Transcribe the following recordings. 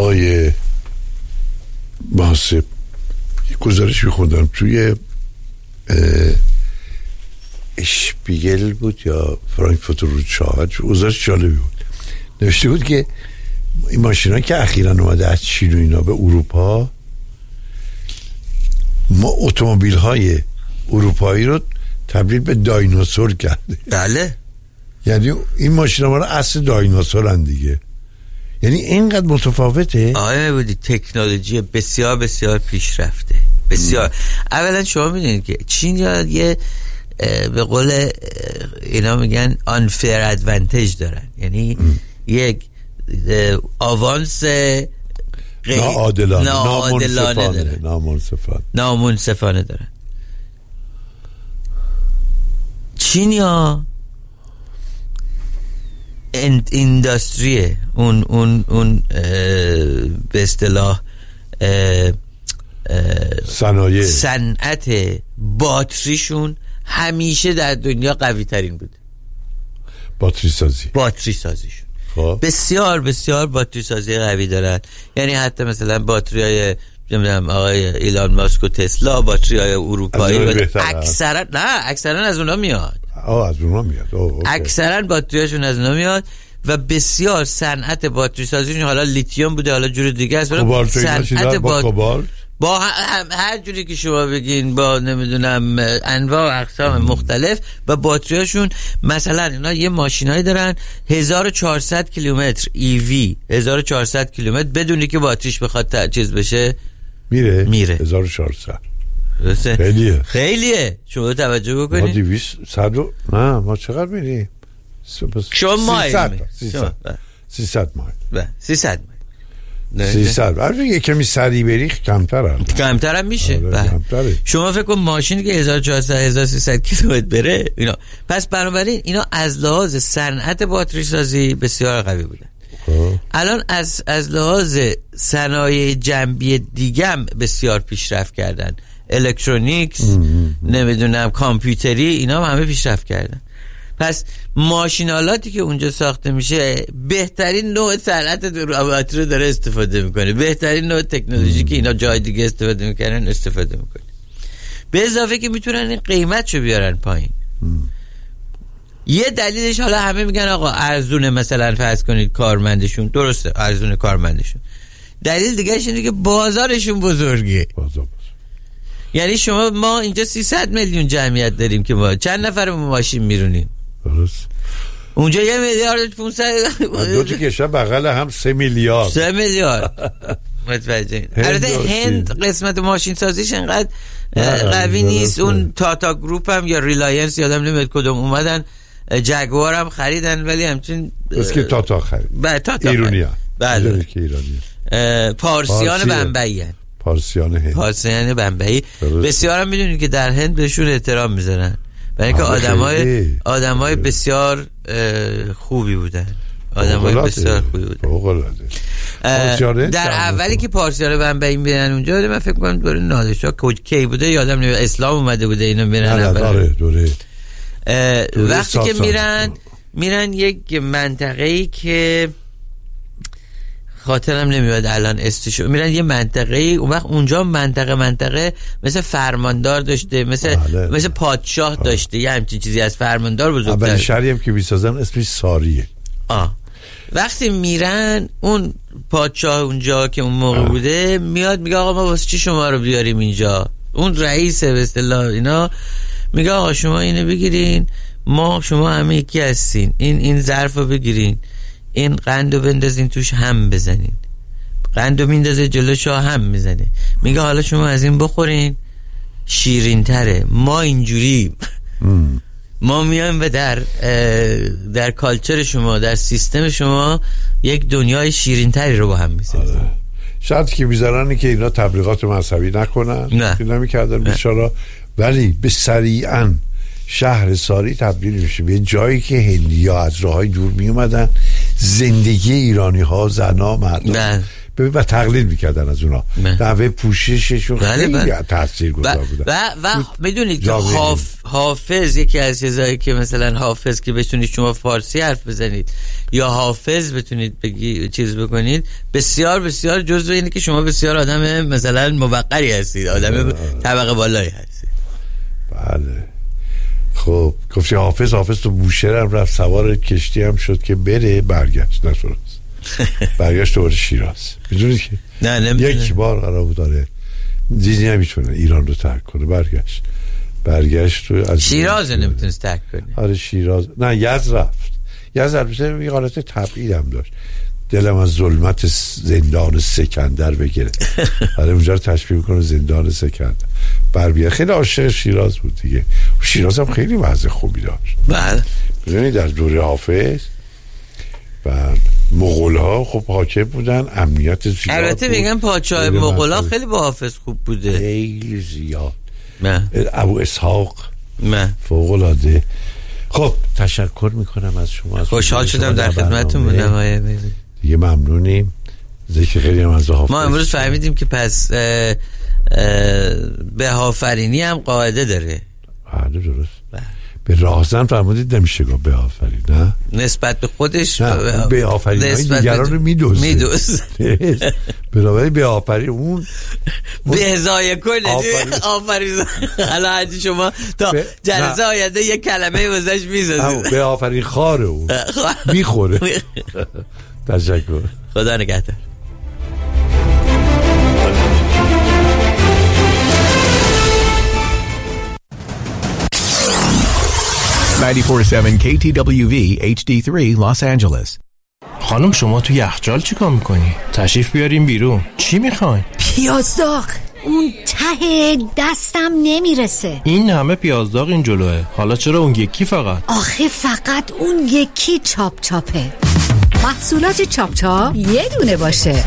آقای محاسب یک گزارش میخوندم توی اشپیگل بود یا فرانکفورت روزشاهر، گزارش جالبی بود. نوشته بود که این ماشینا که اخیراً اومده از چین و اینا به اروپا، ما اتومبیل های اروپایی رو تبدیل به دایناسور کرده. بله، یعنی این ماشینا ما رو اصل دایناسورن دیگه. یعنی اینقدر متفاوته. آیا بودی تکنولوژی بسیار بسیار پیشرفته، بسیار. اولا شما میدونید که چین یه به قول اینا میگن unfair advantage دارن، یعنی یک آوانس ناعادلانه نامنصفانه دارن. چینیا اندستریه اون به اصطلاح صنعت باتریشون همیشه در دنیا قوی ترین بوده. باتری سازیشون بسیار بسیار باتری سازی قوی دارن. یعنی حتی مثلا باتری های نمیدونم آقای ایلان ماسک و تسلا، باتری های اروپایی اکثرا از اونا میاد. اکثرا باتریاشون از اونا میاد و بسیار صنعت باتری سازیشون حالا لیتیوم بوده، حالا جور دیگه است، صنعت با هر جوری که شما بگین، با نمیدونم انواع و اقسام مختلف. و باتریاشون مثلا اینا یه ماشینایی دارن 1400 کیلومتر EV، 1400 کیلومتر بدونی که باتریش بخواد چیز بشه میره 1400. خیلیه. شما توجه بکنید. ما 200 نه ما چقدر میریم؟ شما مایل 300 مایل 300 البته یه کمی سریع بری کمتر هم میشه. شما فکر کن ماشینی که 1400-1300 کیلومتر بره اینا. پس بنابراین اینا از لحاظ صنعت باتری سازی بسیار قوی بودن. الان از لحاظ صنایع جنبی دیگه هم بسیار پیشرفت کردن. الکترونیکس، نمیدونم کامپیوتری، اینا هم همه پیشرفت کردن. پس ماشینالاتی که اونجا ساخته میشه بهترین نوع صنعت باتری رو داره استفاده میکنه، بهترین نوع تکنولوژی که اینا جای دیگه استفاده میکنن استفاده میکنه. به اضافه که میتونن این قیمتشو بیارن پایین. یه دلیلش حالا همه میگن آقا ارزونه، مثلا فرض کنید کارمندشون، درسته ارزونه کارمندشون. دلیل دیگهش اینه که بازارشون بزرگه. یعنی ما اینجا 300 میلیون جمعیت داریم که ما چند نفر ماشین میرونیم. درست. اونجا 1,500,000,000 دو تا کشور بغل هم 3 میلیارد. متوجه. البته هند قسمت ماشین سازیش انقدر قوی نیست. اون تاتا گروپ هم یا ریلاینس یادم نمیاد کدوم اومدن جگوار هم خریدن، ولی همچین اسکی تاتا خرید. ایرانی ها. بله. پارسیان بمبئی هست. پارسیان بمبئی بسیار هم میدونید که در هند بهشون احترام میذارن، برای اینکه آدمای بسیار خوبی بودن. بسیار خوبی بودن. در اولی که پارسیان بمبئی میرن اونجا، من فکر کنم دوره نادرشاه کی بوده یادم نمیاد، اسلام اومده بوده اینا میرن. وقتی که میرن یک منطقه‌ای که خاطرم نمیاد الان استشو، میرن یه منطقه‌ای، اون وقت اونجا منطقه مثل فرماندار داشته، مثل پادشاه داشته، یه همچین چیزی از فرماندار بزرگتر. اولین شهری هم که میسازن اسمش ساریه. وقتی میرن اون پادشاه اونجا که اون موقع بوده میاد میگه آقا ما واسه چی شما رو بیاریم اینجا؟ اون رئیس به اصطلاح اینا میگه آقا شما اینو بگیرین، شما همه یکی هستین، این ظرفو بگیرین، این قندو بندازین توش هم بزنین، قندو میندازه جلو شاه هم میزنه، میگه حالا شما از این بخورین شیرین تره. ما اینجوری ما میایم و در کالچر شما، در سیستم شما یک دنیای شیرین تری رو با هم میسازیم. شرطی که میذارن که اینا تبلیغات مذهبی نکنن، که نمیکردن بیچارا، ولی به سریعا شهر ساری تبدیل میشه به جایی که هندی‌ها از راههای دور می اومدن، زندگی ایرانی ها، زنا، مردان ببین و تقلید میکردن از اونا، نحوه پوشششون خیلی تاثیرگذار بوده. و میدونید که حافظ یکی از چیزایی که مثلا حافظ که بتونید شما فارسی حرف بزنید یا حافظ بتونید بگی چیز بکنید، بسیار بسیار جزو اینه که شما بسیار آدم مثلا موقری هستید، آدم طبقه بالایی هستید. بله. خب گفتی حافظ تو بوشهر هم رفت، سوار کشتی هم شد که بره، برگشت نشد. برگشت دوباره شیراز. میدونی که نه یک بار قرار بود داره دیدی نمیتونه ایران رو ترک کنه، برگشت تو از شیراز نمیتونست ترک کنه. آره شیراز، نه یزد رفت. یزد البته یه حالت تبعید هم داشت، دلم از ظلمت زندان سکندر بگیره. آره اونجا رو تشبیه میکنه زندان سکندر. بر خیلی عاشق شیراز بود دیگه. شیراز هم خیلی وضع خوبی داشت. بله. ببینید در دوره حافظ و مغول‌ها خب حاکم بودن، امنیت زیاد. البته میگن پادشاه مغول‌ها خیلی با حافظ خوب بوده، خیلی زیاد. ابو اسحاق فوق‌العاده. خب تشکر میکنم از شما. خوشحال شدم در خدمتتون بودم. دیگه ممنونیم. ذکر خیلی هم از حافظ. ما امروز فهمیدیم که پس به آفرینی هم قاعده داره. بله درست. به راهزن فرمودید نمیشه گفت به آفرین، نه نسبت به خودش به آفرین های دیگران رو میدوزه. بنابراین به آفرین اون به ازای کل آفرین. حالا هرچی شما تا جلسه آینده یک کلمه وزش میزازید، به آفرین خاره اون میخوره. تشکر. خدا نگهدار. KTWV HD3 Los Angeles. خانم شما تو یخچال چی کار میکنی؟ تشریف بیاریم بیرون. چی میخواین؟ پیازداغ. اون ته دستم نمیرسه. این همه پیازداغ این جلوه، حالا چرا اون یکی فقط؟ آخه فقط اون یکی چاپ چاپه. محصولات چاپ چاپ یه دونه باشه.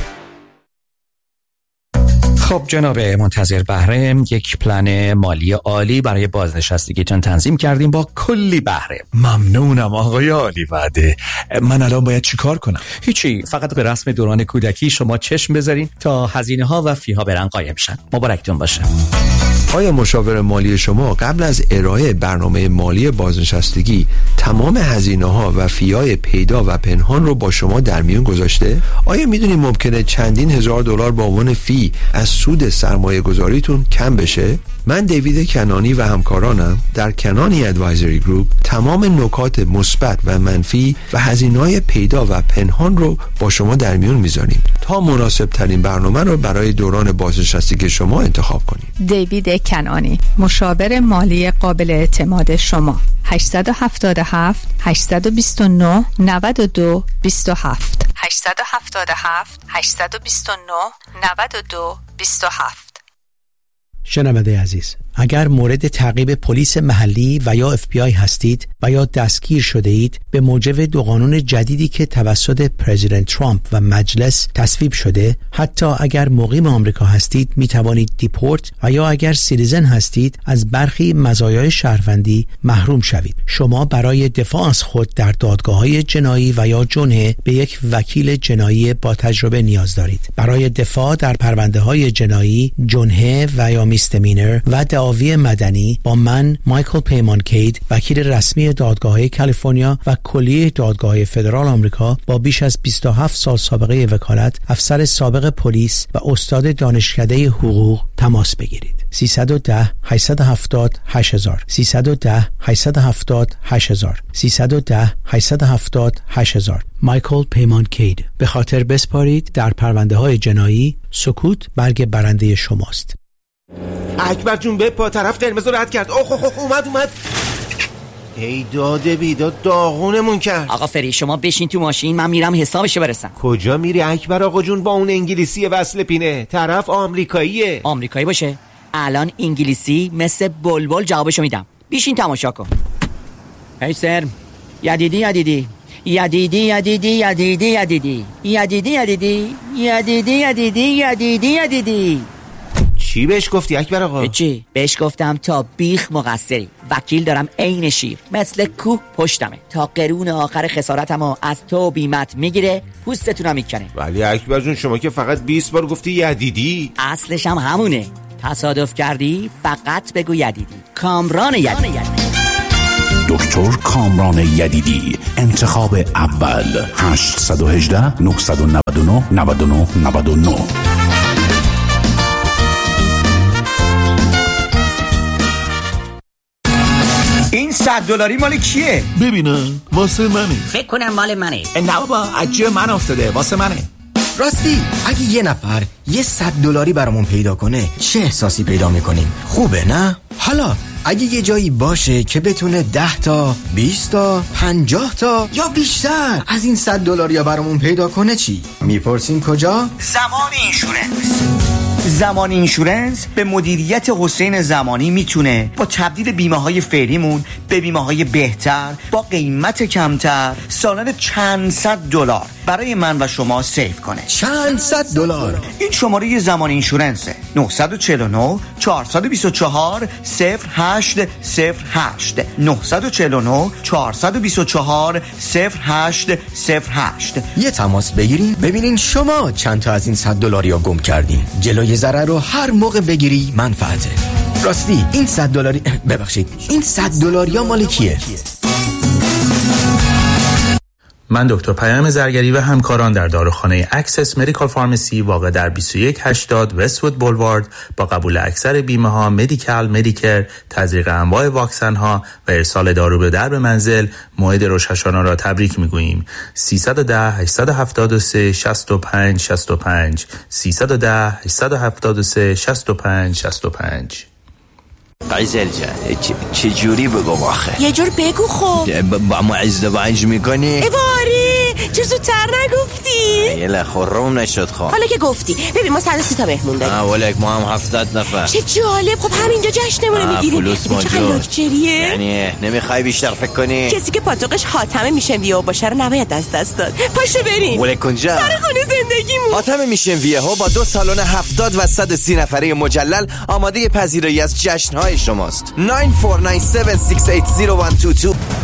خب جناب منتظر بهره، یک پلن مالی عالی برای بازنشستگیتون تنظیم کردیم با کلی بهره. ممنونم آقای عالی وعده. من الان باید چی کار کنم؟ هیچی، فقط به رسم دوران کودکی شما چشم بذارین تا هزینه ها و فی ها برن قایم شن. مبارکتون باشه. آیا مشاور مالی شما قبل از ارائه برنامه مالی بازنشستگی تمام هزینه‌ها و فی‌های پیدا و پنهان رو با شما در میون گذاشته؟ آیا میدونید ممکنه چندین هزار دلار به عنوان فی از سود سرمایه گذاریتون کم بشه؟ من دیوید کنانی و همکارانم در کنانی ادوایزری گروپ تمام نکات مثبت و منفی و هزینه‌های پیدا و پنهان رو با شما در میون میذاریم تا مناسب ترین برنامه رو برای دوران بازنشستگی شما انتخاب کنیم. دیوید کنانی، مشاور مالی قابل اعتماد شما. 877 829 92 27 877 829 92 27. شنونده عزیز، اگر مورد تعقیب پلیس محلی و یا FBI هستید و یا دستگیر شده اید به موجب دو قانون جدیدی که توسط پرزیدنت ترامپ و مجلس تصویب شده، حتی اگر مقیم آمریکا هستید می توانید دیپورت و یا اگر سیتیزن هستید از برخی مزایای شهروندی محروم شوید. شما برای دفاع از خود در دادگاه‌های جنایی و یا جنحه به یک وکیل جنایی با تجربه نیاز دارید. برای دفاع در پرونده‌های جنایی، جنحه و یا میستمینر و دعاوی مدنی با من مایکل پیمانکید، وکیل رسمی دادگاه‌های کالیفرنیا و کلیه دادگاه‌های فدرال آمریکا با بیش از 27 سال سابقه وکالت، افسر سابق پلیس و استاد دانشکده حقوق تماس بگیرید. 310 870 8000 310 870 8000 310 870 8000. مایکل پیمانکید. به خاطر بسپارید در پرونده‌های جنایی، سکوت برگ برنده شماست. اکبر جون به پا طرف قرمز رد کرد. اوه اومد. ای داده بیداد داغونمون کرد. آقا فری شما بشین تو ماشین، من میرم حسابشو برسم. کجا میری اکبر آقا جون با اون انگلیسی وصل پینه؟ طرف آمریکاییه. آمریکایی باشه الان انگلیسی مثل بلبل جوابشو میدم. بیشین تماشا کن. هی سر یدیدی چی بهش گفتی اکبر آقا؟ چی؟ بهش گفتم تا بیخ مقصری، وکیل دارم عین شیر، مثل کوه پشتمه، تا قرون آخر خسارتمو از تو بیمت میگیره، پوستتونم میکنه. ولی اکبر جون شما که فقط 20 بار گفتی یدیدی. اصلش هم همونه. تصادف کردی فقط بگو یدیدی. کامران یدیدی. دکتر کامران یدیدی، انتخاب اول. 818 999 99 99. این $100 مال کیه؟ ببینم واسه منه. فکر کنم مال منه. نه بابا از جیب من افتاده، واسه منه. راستی اگه یه نفر یه $100 برامون پیدا کنه چه احساسی پیدا میکنیم؟ خوبه نه؟ حالا اگه یه جایی باشه که بتونه 10 تا 20 تا 50 تا یا بیشتر از این $100 یا برامون پیدا کنه چی؟ میپرسیم کجا؟ زمان اینشورنس. زمان اینشورنس به مدیریت حسین زمانی میتونه با تبدیل بیمه های فعلیمون به بیمه های بهتر با قیمت کمتر سالانه چند $100 برای من و شما سیو کنه. چند $100؟ این شماره زمان اینشورنسه. 949 424 0808 949 424 0808. یه تماس بگیرین ببینین شما چند تا از این $100 یا گم کردین. جلوی ضرر رو هر موقع بگیری منفعته. راستی این $100 ببخشید این $100 یا مال کیه؟ من دکتر پیام زرگری و همکاران در داروخانه اکسس مدیکال فارمسی واقع در 2180 وست‌وود بولوارد با قبول اکثر بیمه ها مدیکال، مدیکر، تزریق انواع واکسن ها و ارسال دارو به درب منزل موعد روش‌حشانه را تبریک میگوییم. 310 873 65 65 310 873 65 65. قیزل جان چه جوری بگم آخه؟ یه جور بگو خب. با ما ازدواج میکنی؟ واره چه زودتر نگفتی؟ یه لخورم نشد خواه. حالا که گفتی ببین ما 130 تا مهمون داریم. ولک ما هم 70 نفر. چه جالب. خب همینجا جشنمونه میگیریم. فلوس موجود. یعنی نمیخوای بیشتر فکر کنی؟ کسی که پاتوقش حاتمه میشن ویه باشه رو نباید دست داد. پاشو بریم. ولک کنجا سر خونه زندگیمون. حاتمه میشن ویه ها با 2 سالن 70 و 130 نفره مجلل آماده پذیرایی از جشن‌های شماست. 9497680122